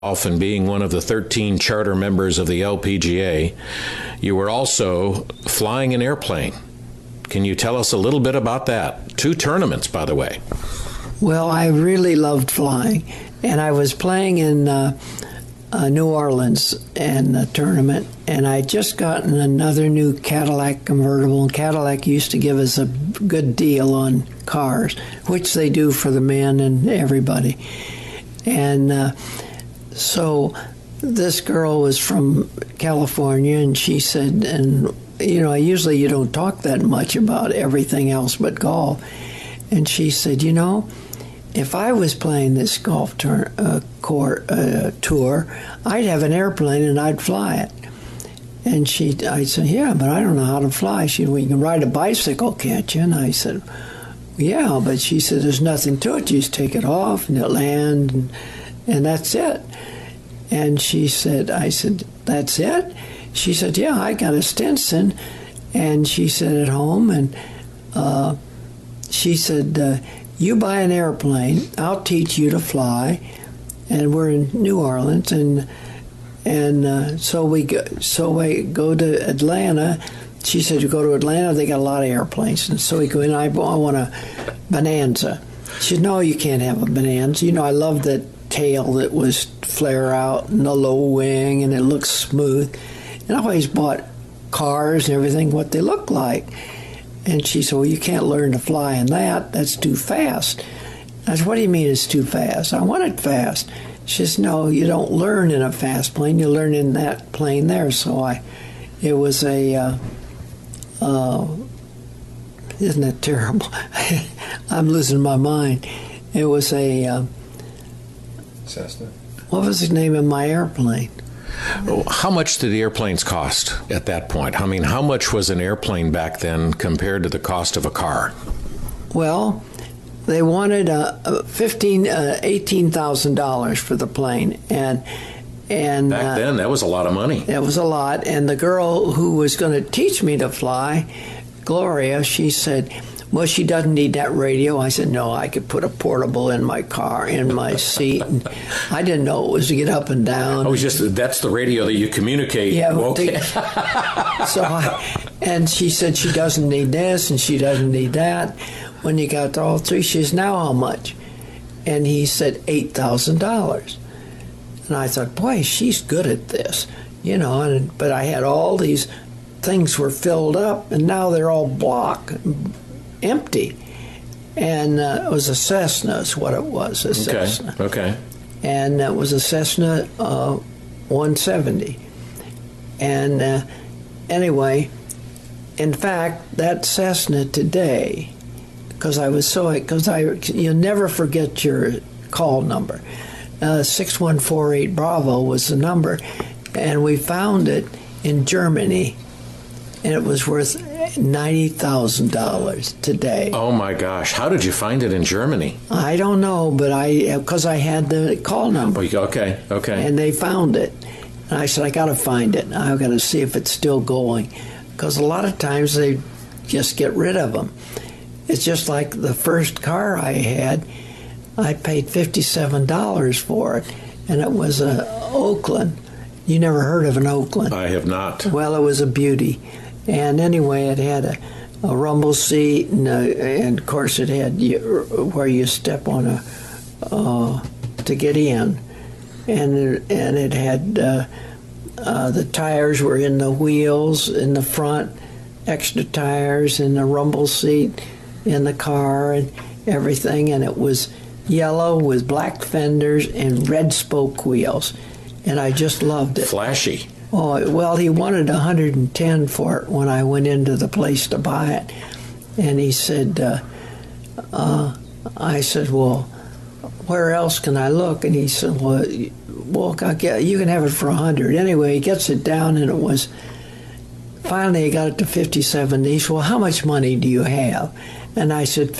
And being one of the 13 charter members of the LPGA, you were also flying an airplane. Can you tell us a little bit about that? 2 tournaments, by the way. Well, I really loved flying, and I was playing in New Orleans in a tournament, and I'd just gotten another new Cadillac convertible, and Cadillac used to give us a good deal on cars, which they do for the men and everybody. And so this girl was from California, and she said, and usually you don't talk that much about everything else but golf. And she said, if I was playing this golf tour, I'd have an airplane and I'd fly it. And I said, yeah, but I don't know how to fly. She said, well, you can ride a bicycle, can't you? And I said, yeah, but she said, there's nothing to it. You just take it off and it land, and that's it. And I said, that's it? She said, yeah, I got a Stinson. And she said, at home, and she said, you buy an airplane, I'll teach you to fly. And we're in New Orleans, and so we go to Atlanta. She said, you go to Atlanta, they got a lot of airplanes. And so we go in, I want a Bonanza. She said, no, you can't have a Bonanza. I love that tail that was flare out and the low wing, and it looks smooth. And I always bought cars and everything what they look like. And she said, well, you can't learn to fly in that. That's too fast. I said, what do you mean it's too fast? I want it fast. She says, no, you don't learn in a fast plane. You learn in that plane there. So it was a, isn't it terrible? I'm losing my mind. It was a, Cessna. What was the name of my airplane? How much did the airplanes cost at that point? I mean, how much was an airplane back then compared to the cost of a car? Well, they wanted $18,000 for the plane, and back then that was a lot of money. It was a lot, and the girl who was going to teach me to fly, Gloria, she said, well, she doesn't need that radio. I said, no, I could put a portable in my car, in my seat. And I didn't know it was to get up and down. That's the radio that you communicate. Yeah. Okay. And she said she doesn't need this and she doesn't need that. When you got to all 3, she says, now how much? And he said $8,000. And I thought, boy, she's good at this. But I had all these things were filled up, and now they're all empty. And it was a Cessna is what it was, Cessna. Okay. And it was a Cessna 170. And anyway, in fact, that Cessna today, you'll never forget your call number. 6148 Bravo was the number, and we found it in Germany, and it was worth $90,000 today. Oh my gosh! How did you find it in Germany? I don't know, but because I had the call number. Okay. And they found it, and I said, I got to find it. I got to see if it's still going, because a lot of times they just get rid of them. It's just like the first car I had. I paid $57 for it, and it was an Oakland. You never heard of an Oakland? I have not. Well, it was a beauty. And anyway, it had a rumble seat, and of course it had where you step on to get in. And it had the tires were in the wheels in the front, extra tires in the rumble seat in the car and everything, and it was yellow with black fenders and red spoke wheels, and I just loved it. Flashy. Oh, well, he wanted $110 for it when I went into the place to buy it, and he said, I said, well, where else can I look? And he said, well, you can have it for $100. Anyway, he gets it down, and it was, finally he got it to $57. He said, well, how much money do you have? And I said,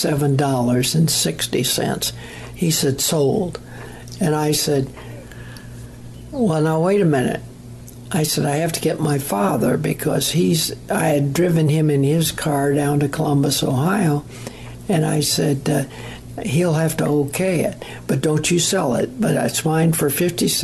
$57.60. He said, sold. And I said, well, now wait a minute. I said, I have to get my father, because I had driven him in his car down to Columbus, Ohio. And I said, he'll have to okay it. But don't you sell it. But it's mine for 50 cents.